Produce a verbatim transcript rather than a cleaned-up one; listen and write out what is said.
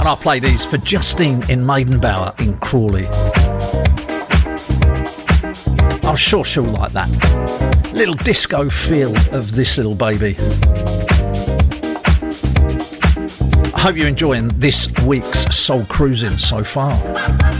And I'll play these for Justine in Maidenbower in Crawley. I'm sure she'll like that. Little disco feel of this little baby. I hope you're enjoying this week's Soul Cruising so far.